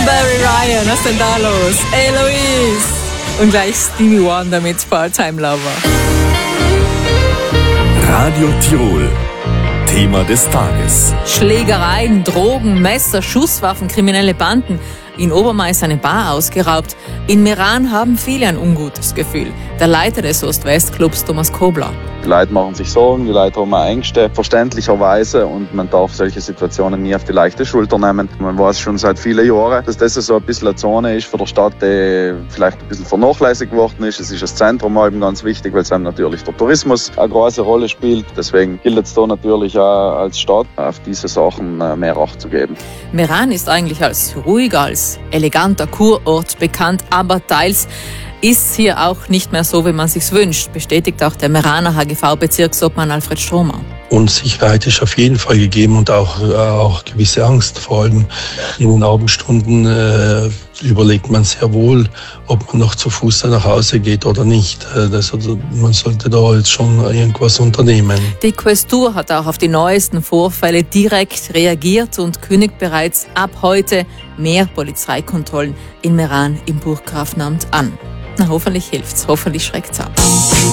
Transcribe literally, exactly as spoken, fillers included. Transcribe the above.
Barry Ryan, was ist denn da los? Eloise! Und gleich Stevie Wonder mit Part-Time Lover. Radio Tirol. Thema des Tages. Schlägereien, Drogen, Messer, Schusswaffen, kriminelle Banden. In Obermai ist eine Bar ausgeraubt. In Meran haben viele ein ungutes Gefühl. Der Leiter des Ost-West-Clubs, Thomas Kobler. Die Leute machen sich Sorgen, die Leute haben Ängste, verständlicherweise, und man darf solche Situationen nie auf die leichte Schulter nehmen. Man weiß schon seit vielen Jahren, dass das so ein bisschen eine Zone ist für der Stadt, die vielleicht ein bisschen vernachlässigt worden ist. Es ist das Zentrum eben ganz wichtig, weil es einem natürlich der Tourismus eine große Rolle spielt. Deswegen gilt es da natürlich auch als Stadt, auf diese Sachen mehr Acht zu geben. Meran ist eigentlich als ruhiger, als eleganter Kurort bekannt, aber teils ist hier auch nicht mehr so, wie man sich's wünscht, bestätigt auch der Meraner H G V-Bezirksobmann Alfred Stromer. Unsicherheit ist auf jeden Fall gegeben und auch, äh, auch gewisse Angst. Vor allem in den Abendstunden äh, überlegt man sehr wohl, ob man noch zu Fuß nach Hause geht oder nicht. Äh, das, also, man sollte da jetzt schon irgendwas unternehmen. Die Questur hat auch auf die neuesten Vorfälle direkt reagiert und kündigt bereits ab heute mehr Polizeikontrollen in Meran im Burggrafenamt an. Na, hoffentlich hilft's, hoffentlich schreckt's ab.